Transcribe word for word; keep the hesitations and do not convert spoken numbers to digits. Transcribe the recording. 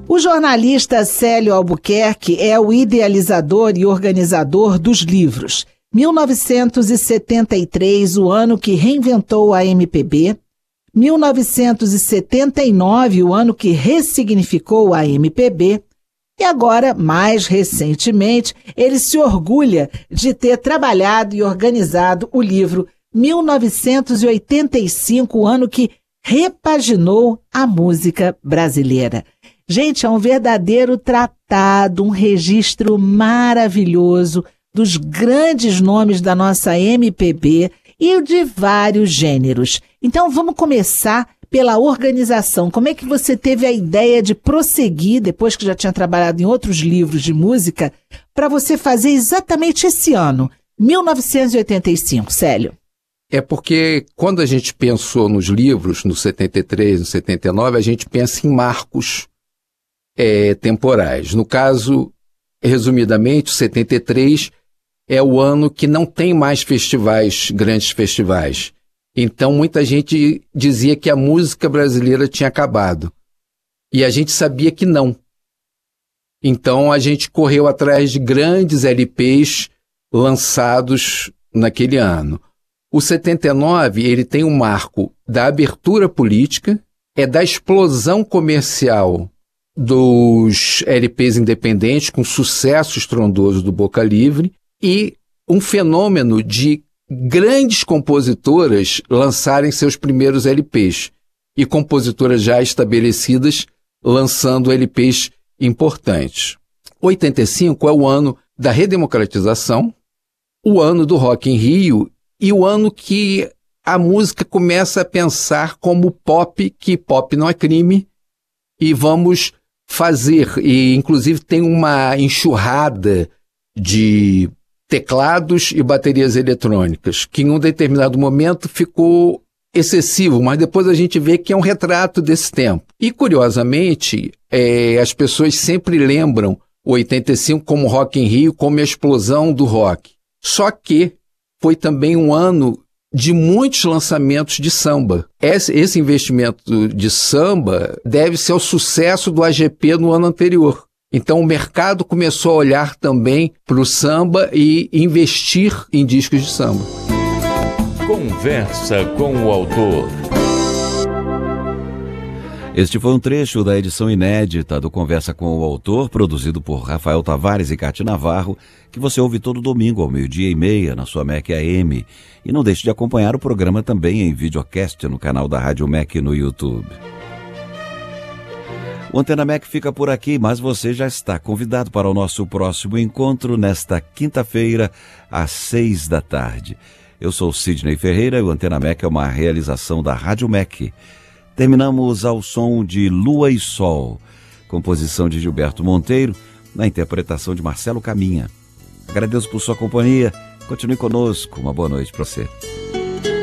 O jornalista Célio Albuquerque é o idealizador e organizador dos livros mil novecentos e setenta e três, o ano que reinventou a M P B, mil novecentos e setenta e nove, o ano que ressignificou a M P B, e agora, mais recentemente, ele se orgulha de ter trabalhado e organizado o livro mil novecentos e oitenta e cinco, o ano que repaginou a música brasileira. Gente, é um verdadeiro tratado, um registro maravilhoso dos grandes nomes da nossa M P B e de vários gêneros. Então vamos começar pela organização. Como é que você teve a ideia de prosseguir, depois que já tinha trabalhado em outros livros de música, para você fazer exatamente esse ano, mil novecentos e oitenta e cinco, Célio? É porque quando a gente pensou nos livros, no setenta e três, no setenta e nove, a gente pensa em marcos é, temporais. No caso, resumidamente, o setenta e três é o ano que não tem mais festivais, grandes festivais. Então, muita gente dizia que a música brasileira tinha acabado. E a gente sabia que não. Então, a gente correu atrás de grandes L Ps lançados naquele ano. O setenta e nove, ele tem um marco da abertura política, é da explosão comercial dos L Ps independentes, com sucesso estrondoso do Boca Livre, e um fenômeno de grandes compositoras lançarem seus primeiros L Ps, e compositoras já estabelecidas lançando L Ps importantes. oitenta e cinco é o ano da redemocratização, o ano do Rock in Rio e o ano que a música começa a pensar como pop, que pop não é crime, e vamos fazer, e inclusive tem uma enxurrada de teclados e baterias eletrônicas, que em um determinado momento ficou excessivo, mas depois a gente vê que é um retrato desse tempo. E, curiosamente, é, as pessoas sempre lembram o oitenta e cinco como Rock in Rio, como a explosão do rock. Só que foi também um ano de muitos lançamentos de samba. Esse, esse investimento de samba deve-se ao sucesso do A G P no ano anterior. Então o mercado começou a olhar também para o samba e investir em discos de samba. Conversa com o autor. Este foi um trecho da edição inédita do Conversa com o Autor, produzido por Rafael Tavares e Cátia Navarro, que você ouve todo domingo ao meio-dia e meia na sua M E C A M. E não deixe de acompanhar o programa também em videocast no canal da Rádio M E C no YouTube. O Antena M E C fica por aqui, mas você já está convidado para o nosso próximo encontro nesta quinta-feira, às seis da tarde. Eu sou Sidney Ferreira e o Antena M E C é uma realização da Rádio M E C. Terminamos ao som de Lua e Sol, composição de Gilberto Monteiro, na interpretação de Marcelo Caminha. Agradeço por sua companhia, continue conosco, uma boa noite para você.